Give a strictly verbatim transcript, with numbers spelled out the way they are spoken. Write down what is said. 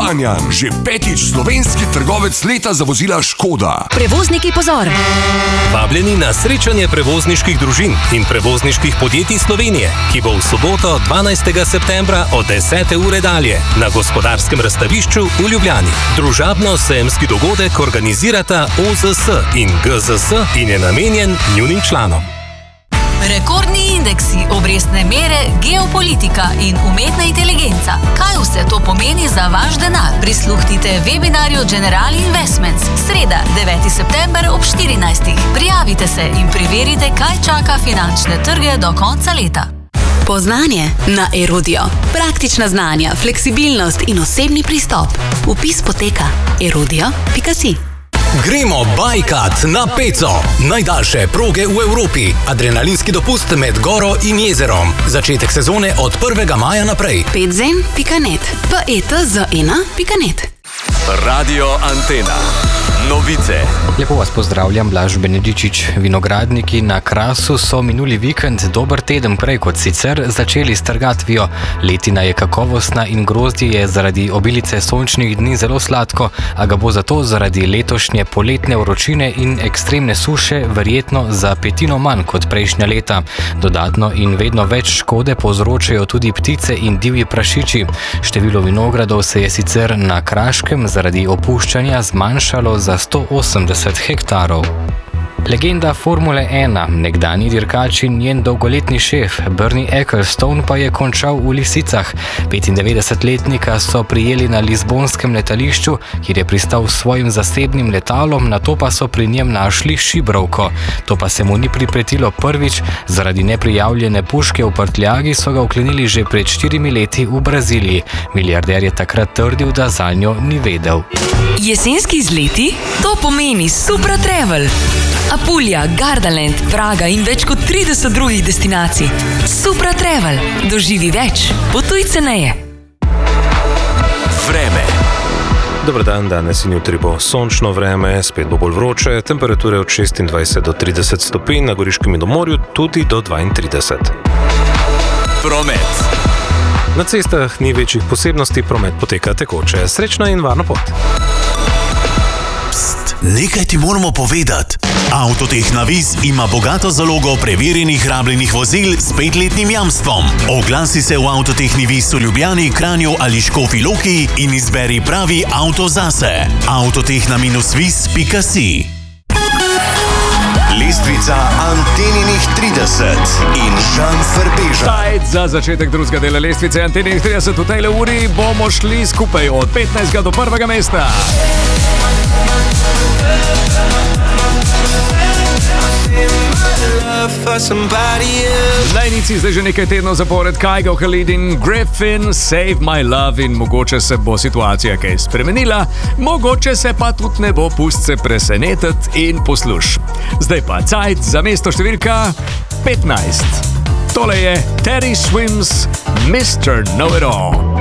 Banjan, že petič slovenski trgovec leta za vozila Škoda. Prevozniki pozor! Vabljeni na srečanje prevozniških družin in prevozniških podjetij Slovenije, ki bo v soboto dvanajstega septembra od desete ure dalje na Gospodarskem razstavišču v Ljubljani. Družabno-sejemski dogodek organizirata O Z S in G Z S in je namenjen njunim članom. Rekordni indeksi, obrestne mere, geopolitika in umetna inteligenca. Kaj vse to pomeni za vaš denar? Prisluhnite webinarju General Investments. Sreda, deveti september ob štirinajstih. Prijavite se in preverite, kaj čaka finančne trge do konca leta. Poznanje na Erudio. Praktična znanja, fleksibilnost in osebni pristop. Vpis poteka erudio pika si. Gremo bajkat na Peco. Najdaljše proge v Evropi. Adrenalinski dopust med goro in jezerom. Začetek sezone od prvega maja naprej. petzen pika net. petzen pika net. Radio Antena. Novice. Lepo vas pozdravljam, Blaž Benedičič. Vinogradniki na Krasu so minuli vikend, dober teden prej kot sicer, začeli s trgatvijo. Letina je kakovostna in grozdje je zaradi obilice sončnih dni zelo sladko, a ga bo zato zaradi letošnje poletne vročine in ekstremne suše verjetno za petino manj kot prejšnja leta. Dodatno in vedno več škode povzročajo tudi ptice in divji prašiči. Število vinogradov se je sicer na Kraškem zaradi opuščanja zmanjšalo za sto osemdeset hektarov. Legenda Formule ena, nekdanji dirkač in njen dolgoletni šef Bernie Ecclestone pa je končal v Lisicah. petindevetdesetletnika so prijeli na lizbonskem letališču, kjer je pristal s svojim zasebnim letalom, nato pa so pri njem našli šibrovko. To pa se mu ni pripetilo prvič, zaradi neprijavljene puške v prtljagi so ga vklenili že pred štirimi leti v Braziliji. Milijarder je takrat trdil, da zanjo ni vedel. Jesenski izleti? To pomeni Supra Travel. Apulja, Gardaland, Praga in več kot trideset drugih destinacij. Supra Travel. Doživi več. Potuj ceneje. Vreme. Dober dan, danes in jutri bo sončno vreme, spet bo bolj vroče, temperature od šestindvajset do trideset stopinj, na Goriškem in do morju tudi do dvaintrideset. Promet. Na cestah ni večjih posebnosti, promet poteka tekoče. Srečna in varna pot. Pst, nekaj ti moramo povedati. Avtoteh Navis ima bogato zalogo preverjenih rabljenih vozil s petletnim jamstvom. Oglasi se v Avtoteh Navis v Ljubljani, Kranju ali Škofji Loki in izberi pravi avto zase. avtoteh na vis pika si. Lestvica Anteninih trideset in Žan Frbeža. Tajt za začetek drugega dela lestvice Anteninih trideset v tejle uri bomo šli skupaj od petnajstega do prvega mesta. Najnici zdaj že nekaj tednov zapored Kygo Khalid in Griffin, Save My Love, in mogoče se bo situacija kaj spremenila, mogoče se pa tudi ne bo, pust se presenetiti in posluš. Zdaj pa cajt za mesto številka petnajst. Tole je Teddy Swims, mister Know It All.